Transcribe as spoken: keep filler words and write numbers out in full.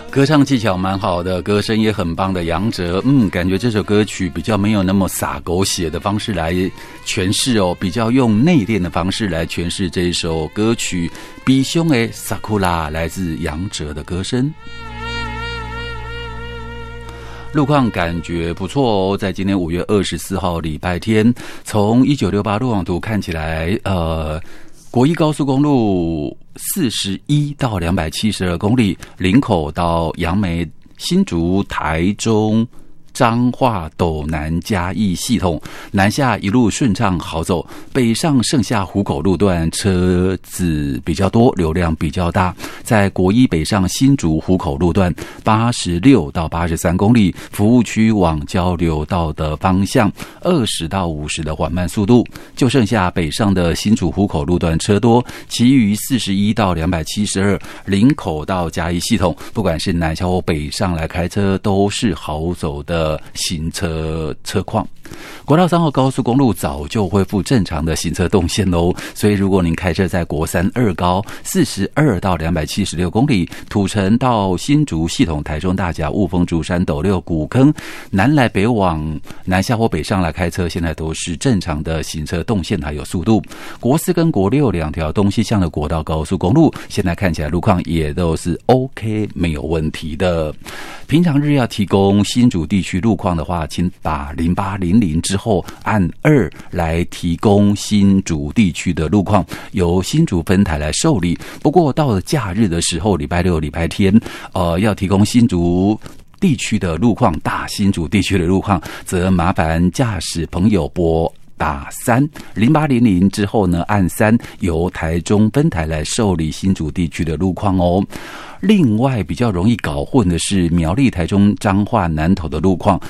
歌唱技巧蛮好的，歌声也很棒的杨哲，嗯，感觉这首歌曲比较没有那么洒狗血的方式来诠释哦，比较用内敛的方式来诠释这一首歌曲。比胸的 Sakura 来自杨哲的歌声。路况感觉不错哦，在今天五月二十四号礼拜天，从一九六八路网图看起来，呃。国一高速公路四十一到两百七十二公里，林口到杨梅、新竹、台中、彰化、斗南、嘉义系统南下一路顺畅好走，北上剩下湖口路段车子比较多，流量比较大。在国一北上新竹湖口路段八十六到八十三公里，服务区往交流道的方向二十到五十的缓慢速度，就剩下北上的新竹湖口路段车多，其余四十一到两百七十二林口到嘉义系统，不管是南下或北上来开车都是好走的行车车况。国道三号高速公路早就恢复正常的行车动线喽，所以如果您开车在国三二高四十二到两百七十六公里，土城到新竹系统、台中大甲、雾峰、竹山、斗六、古坑，南来北往南下或北上来开车，现在都是正常的行车动线还有速度。国四跟国六两条东西向的国道高速公路，现在看起来路况也都是 OK 没有问题的。平常日要提供新竹地区路况的话，请把零八零零之后按二来提供新竹地区的路况，由新竹分台来受理。不过到了假日的时候，礼拜六、礼拜天，呃，要提供新竹地区的路况，大新竹地区的路况，则麻烦驾驶朋友拨打三零八零零之后呢，按三由台中分台来受理新竹地区的路况哦。另外比较容易搞混的是苗栗、台中、彰化、南投的路况，